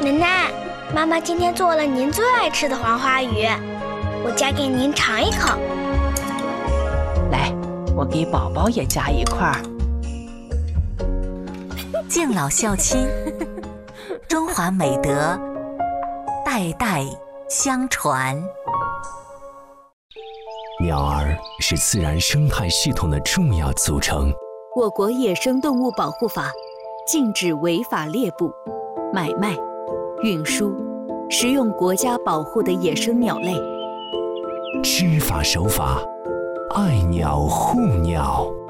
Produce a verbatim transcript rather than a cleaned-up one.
奶奶，妈妈今天做了您最爱吃的黄花鱼，我夹给您尝一口。 来，我给宝宝也夹一块儿。 敬老孝亲，中华美德代代相传。 鸟儿是自然生态系统的重要组成。 我国野生动物保护法禁止违法猎捕、买卖、运输、食用国家保护的野生鸟类。 知法守法，爱鸟护鸟。